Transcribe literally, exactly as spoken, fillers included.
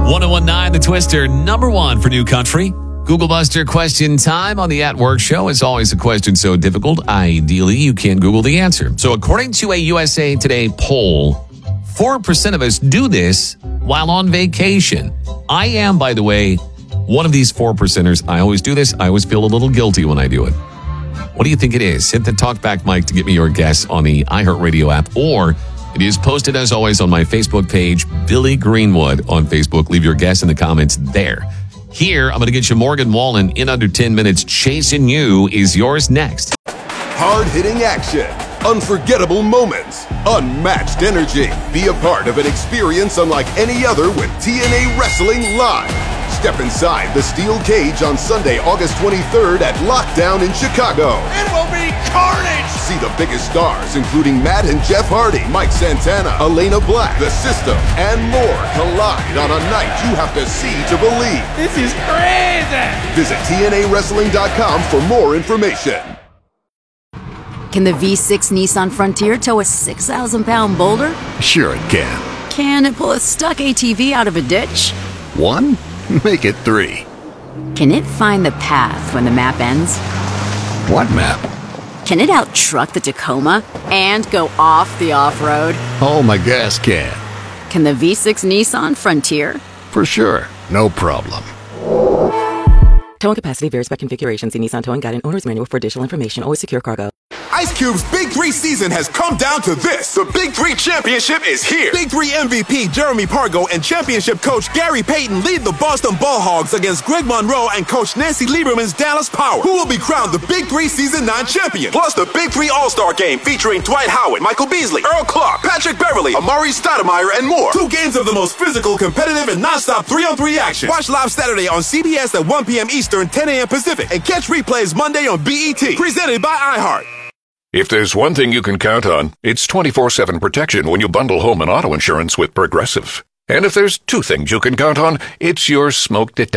ten nineteen The Twister, number one for New Country. Google Buster question time on the At Work show. It's always a question so difficult, ideally, you can't Google the answer. So according to a U S A Today poll, four percent of us do this while on vacation. I am, by the way, one of these four percenters. I always do this. I always feel a little guilty when I do it. What do you think it is? Hit the talkback mic to get me your guess on the iHeartRadio app, or it is posted as always on my Facebook page, Billy Greenwood on Facebook. Leave your guess in the comments there. Here, I'm going to get you Morgan Wallen in under ten minutes. Chasing You is yours next. Hard-hitting action, unforgettable moments, unmatched energy. Be a part of an experience unlike any other with T N A Wrestling Live. Step inside the steel cage on Sunday, August twenty-third at Lockdown in Chicago. It will be carnage! See the biggest stars, including Matt and Jeff Hardy, Mike Santana, Elena Black, The System, and more collide on a night you have to see to believe. This is crazy! Visit T N A wrestling dot com for more information. Can the V six Nissan Frontier tow a six thousand pound boulder? Sure it can. Can it pull a stuck A T V out of a ditch? One? Make it three. Can it find the path when the map ends? What map? Can it out-truck the Tacoma and go off the off-road? Oh, my gas can. Can the V six Nissan Frontier? For sure. No problem. Towing capacity varies by configuration. See Nissan Towing Guide and Owner's Manual for additional information. Always secure cargo. Ice Cube's Big Three season has come down to this. The Big Three Championship is here. Big Three M V P Jeremy Pargo and championship coach Gary Payton lead the Boston Ball Hogs against Greg Monroe and coach Nancy Lieberman's Dallas Power, who will be crowned the Big Three Season nine champion. Plus the Big Three All-Star Game featuring Dwight Howard, Michael Beasley, Earl Clark, Patrick Beverly, Amari Stoudemire, and more. Two games of the most physical, competitive, and non-stop three-on-three action. Watch live Saturday on C B S at one p.m. Eastern, ten a.m. Pacific, and catch replays Monday on B E T. Presented by iHeart. If there's one thing you can count on, it's twenty-four seven protection when you bundle home and auto insurance with Progressive. And if there's two things you can count on, it's your smoke detector.